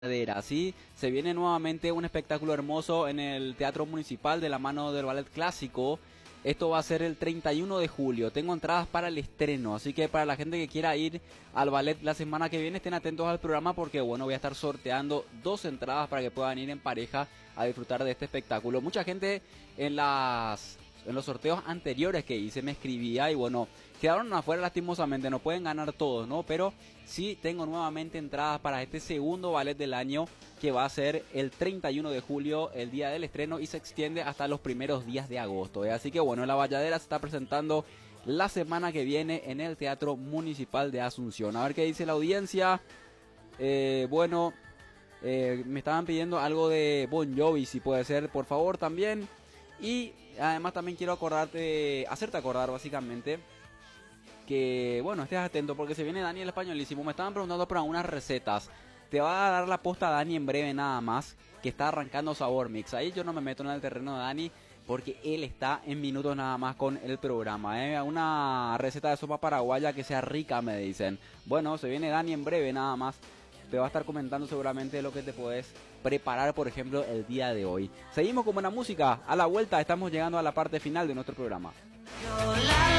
¿sí? Se viene nuevamente un espectáculo hermoso en el Teatro Municipal de la mano del Ballet Clásico. Esto va a ser el 31 de julio. Tengo entradas para el estreno, así que para la gente que quiera ir al ballet la semana que viene, estén atentos al programa porque bueno, voy a estar sorteando 2 entradas para que puedan ir en pareja a disfrutar de este espectáculo. Mucha gente en los sorteos anteriores que hice me escribía y bueno, quedaron afuera lastimosamente, no pueden ganar todos, ¿no? Pero sí tengo nuevamente entradas para este segundo ballet del año que va a ser el 31 de julio, el día del estreno, y se extiende hasta los primeros días de agosto, ¿eh? Así que bueno, La Bayadera se está presentando la semana que viene en el Teatro Municipal de Asunción. A ver qué dice la audiencia. Bueno, me estaban pidiendo algo de Bon Jovi, si puede ser, por favor, también. Y además también quiero hacerte acordar básicamente que, bueno, estés atento porque se viene Dani el Españolísimo. Me estaban preguntando por algunas recetas. Te va a dar la posta Dani en breve nada más, que está arrancando Sabor Mix. Ahí yo no me meto en el terreno de Dani porque él está en minutos nada más con el programa, ¿eh? Una receta de sopa paraguaya que sea rica, me dicen. Bueno, se viene Dani en breve nada más. Te va a estar comentando seguramente lo que te puedes preparar, por ejemplo, el día de hoy. Seguimos con buena música. A la vuelta estamos llegando a la parte final de nuestro programa.